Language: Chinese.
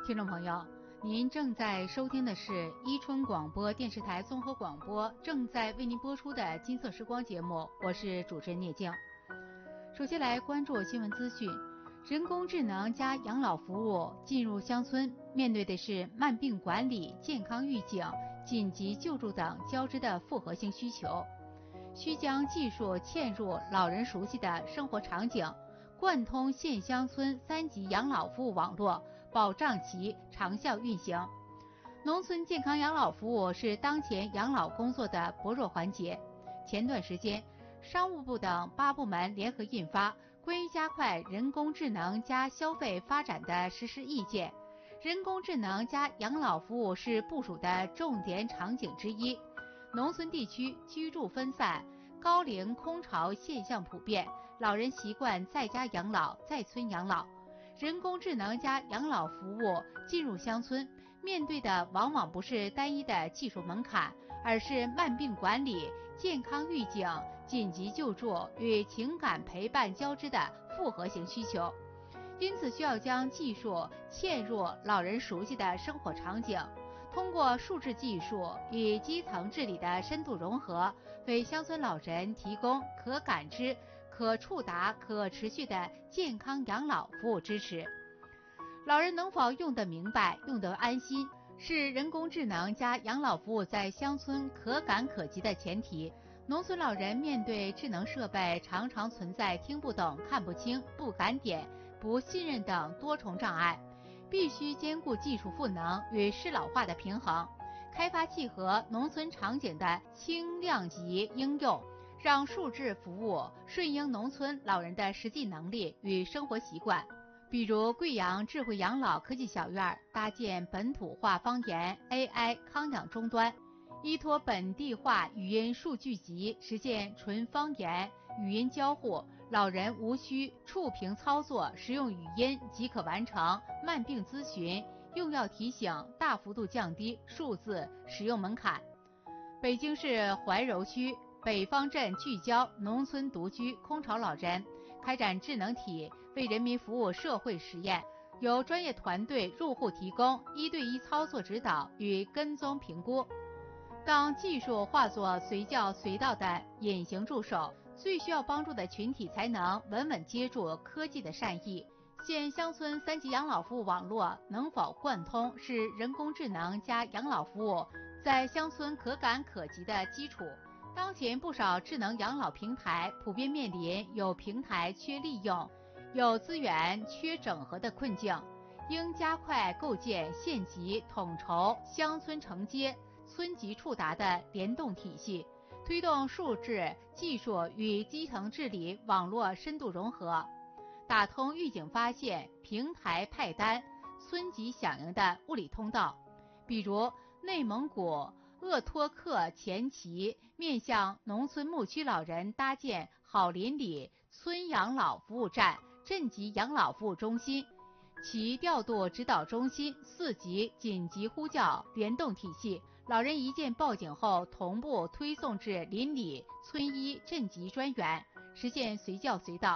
听众朋友，您正在收听的是伊春广播电视台综合广播正在为您播出的金色时光节目，我是主持人聂静。首先来关注新闻资讯，人工智能加养老服务进入乡村，面对的是慢病管理、健康预警、紧急救助等交织的复合性需求，需将技术嵌入老人熟悉的生活场景，贯通县乡村3级养老服务网络，保障其长效运行。农村健康养老服务是当前养老工作的薄弱环节。前段时间，商务部等8部门联合印发《关于加快人工智能加消费发展的实施意见》，人工智能加养老服务是部署的重点场景之一。农村地区居住分散，高龄空巢现象普遍，老人习惯在家养老、在村养老。人工智能加养老服务进入乡村，面对的往往不是单一的技术门槛，而是慢病管理、健康预警、紧急救助与情感陪伴交织的复合型需求。因此需要将技术嵌入老人熟悉的生活场景，通过数字技术与基层治理的深度融合，为乡村老人提供可感知、可触达、可持续的健康养老服务支持。老人能否用得明白、用得安心，是人工智能加养老服务在乡村可感可及的前提。农村老人面对智能设备，常常存在听不懂、看不清、不敢点、不信任等多重障碍，必须兼顾技术赋能与适老化的平衡，开发契合农村场景的轻量级应用，让数字服务顺应农村老人的实际能力与生活习惯。比如贵阳智慧养老科技小院搭建本土化方言 AI 康养终端，依托本地化语音数据集，实现纯方言语音交互，老人无需触屏操作，使用语音即可完成慢病咨询、用药提醒，大幅度降低数字使用门槛。北京市怀柔区北方镇聚焦农村独居空巢老人，开展智能体为人民服务社会实验，由专业团队入户提供1对1操作指导与跟踪评估。当技术化作随叫随到的隐形助手，最需要帮助的群体才能稳稳接住科技的善意。县乡村3级养老服务网络能否贯通，是人工智能加养老服务在乡村可感可及的基础。当前不少智能养老平台普遍面临有平台缺利用、有资源缺整合的困境，应加快构建县级统筹、乡村承接、村级触达的联动体系，推动数字技术与基层治理网络深度融合，打通预警发现、平台派单、村级响应的物理通道。比如内蒙古鄂托克前旗面向农村牧区老人搭建好邻里村养老服务站、镇级养老服务中心，其调度指导中心4级紧急呼叫联动体系，老人一键报警后同步推送至邻里村医镇级专员，实现随叫随到。